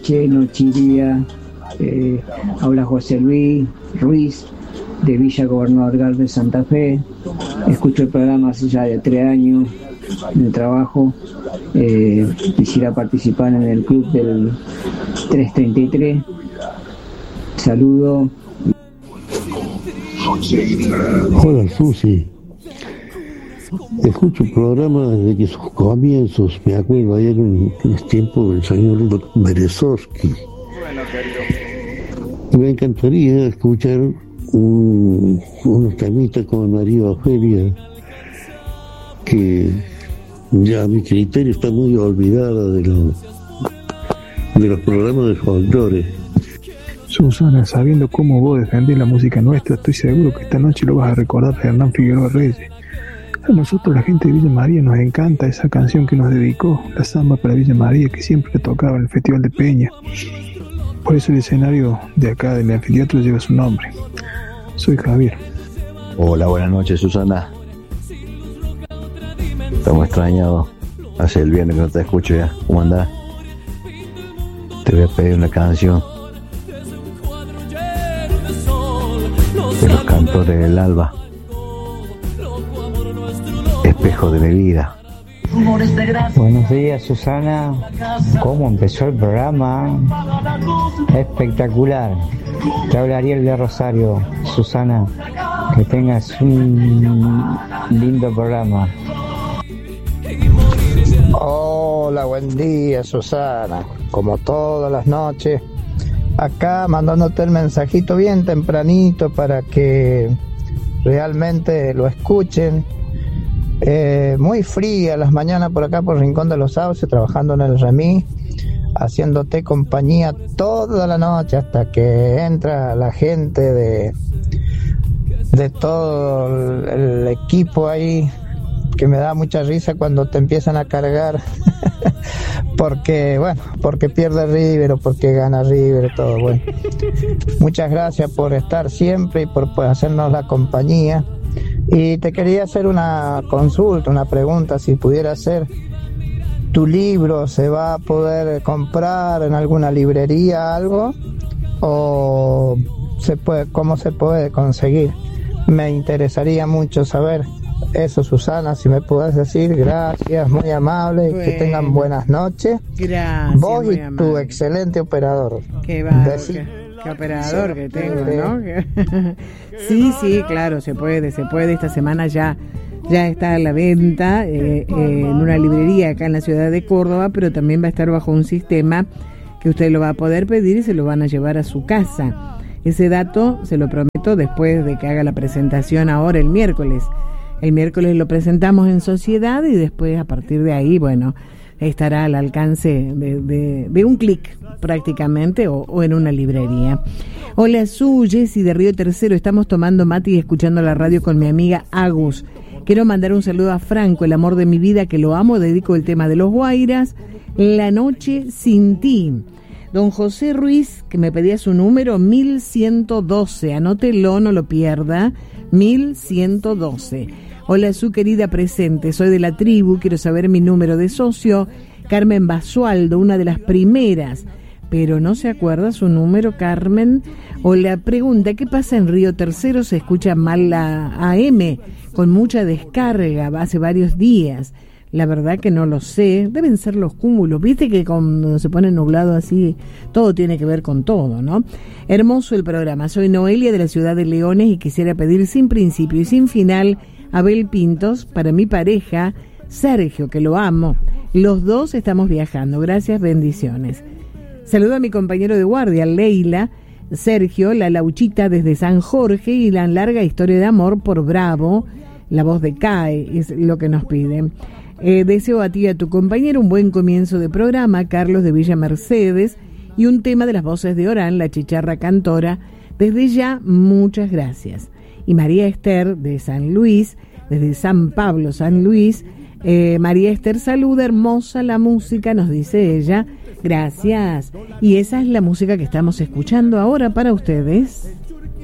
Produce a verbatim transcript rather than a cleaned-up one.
Cheno, Chiría, eh, habla José Luis Ruiz, de Villa Gobernador Gar de Santa Fe. Escucho el programa hace ya de tres años en el trabajo. Eh, quisiera participar en el club del trescientos treinta y tres. Saludo. Hola Susi, escucho el programa desde que sus comienzos, me acuerdo ayer en los tiempos del señor Berezovsky. Me encantaría escuchar un, unos temitas con María Ofelia, que ya a mi criterio está muy olvidada de los, de los programas de folclore. Susana, sabiendo cómo vos defendés la música nuestra, estoy seguro que esta noche lo vas a recordar a Hernán Figueroa Reyes. A nosotros, la gente de Villa María, nos encanta esa canción que nos dedicó, la samba para Villa María, que siempre tocaba en el Festival de Peña. Por eso el escenario de acá del anfiteatro lleva su nombre. Soy Javier. Hola, buenas noches, Susana. Estamos extrañados. Hace el viernes que no te escucho ya. ¿Cómo andás? Te voy a pedir una canción de los cantores del alba, Espejo de mi vida. Buenos días, Susana. ¿Cómo empezó el programa? Espectacular. Te habla Ariel de Rosario. Susana, que tengas un lindo programa. Hola, buen día, Susana. Como todas las noches, acá mandándote el mensajito bien tempranito para que realmente lo escuchen. Eh, muy fría las mañanas por acá por Rincón de los Sauces, trabajando en el remis, haciéndote compañía toda la noche hasta que entra la gente de de todo el, el equipo ahí, que me da mucha risa cuando te empiezan a cargar porque, bueno, porque pierde River o porque gana River, todo bueno. Muchas gracias por estar siempre y por, por hacernos la compañía. Y te quería hacer una consulta, una pregunta, si pudiera ser, ¿tu libro se va a poder comprar en alguna librería, algo? ¿O se puede, cómo se puede conseguir? Me interesaría mucho saber eso, Susana, si me puedes decir. Gracias, muy amable, bueno, que tengan buenas noches. Gracias. Vos y amable. Tu excelente operador. Qué bárbaro, qué, qué operador que tengo, ¿no? Sí, sí, claro, se puede, se puede. Esta semana ya, ya está a la venta eh, eh, en una librería acá en la ciudad de Córdoba, pero también va a estar bajo un sistema que usted lo va a poder pedir y se lo van a llevar a su casa. Ese dato se lo prometo después de que haga la presentación ahora el miércoles. El miércoles lo presentamos en sociedad y después a partir de ahí, bueno, estará al alcance de, de, de un clic prácticamente o, o en una librería. Hola, Su, Jessy de Río Tercero. Estamos tomando mate y escuchando la radio con mi amiga Agus. Quiero mandar un saludo a Franco, el amor de mi vida, que lo amo. Dedico el tema de los Guairas, La noche sin ti. Don José Ruiz, que me pedía su número, mil ciento doce. Anótelo, no lo pierda. mil ciento doce. Hola, Su querida presente, soy de la tribu, quiero saber mi número de socio. Carmen Basualdo, una de las primeras, pero no se acuerda su número, Carmen. O la pregunta, ¿qué pasa en Río Tercero? Se escucha mal la A M, con mucha descarga, hace varios días. La verdad que no lo sé, deben ser los cúmulos, viste que cuando se pone nublado así, todo tiene que ver con todo, ¿no? Hermoso el programa, soy Noelia de la ciudad de Leones y quisiera pedir sin principio y sin final Abel Pintos para mi pareja Sergio, que lo amo. Los dos estamos viajando, gracias, bendiciones. Saludo a mi compañero de guardia, Leila, Sergio, la Lauchita desde San Jorge y la larga historia de amor por Bravo, la voz de C A E, es lo que nos piden. Eh, deseo a ti y a tu compañero un buen comienzo de programa, Carlos de Villa Mercedes, y un tema de las voces de Orán, la chicharra cantora. Desde ya, muchas gracias. Y María Esther de San Luis, desde San Pablo, San Luis. Eh, María Esther saluda, hermosa la música, nos dice ella. Gracias. Y esa es la música que estamos escuchando ahora para ustedes.